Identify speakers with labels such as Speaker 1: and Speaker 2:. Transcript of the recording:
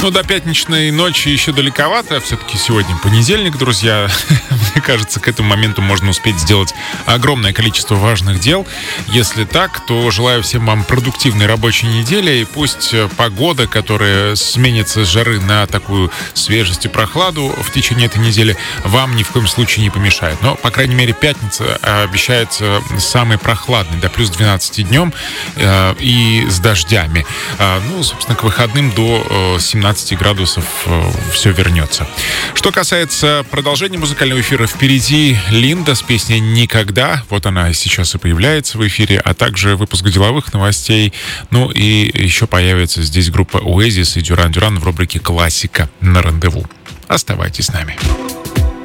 Speaker 1: Ну, до пятничной ночи еще далековато. Все-таки сегодня понедельник, друзья. Мне кажется, к этому моменту можно успеть сделать огромное количество важных дел. Если так, то желаю всем вам продуктивной рабочей недели. И пусть погода, которая сменится с жары на такую свежесть и прохладу в течение этой недели, вам ни в коем случае не помешает. Но, по крайней мере, пятница обещается самой прохладной, до плюс 12 днем и с дождями. Ну, собственно, к выходным до 17 градусов все вернется. Что касается продолжения музыкального эфира, впереди Линда с песней «Никогда». Вот она сейчас и появляется в эфире, а также выпуск деловых новостей. Ну и еще появится здесь группа Oasis и Duran Duran в рубрике «Классика на рандеву». Оставайтесь с нами.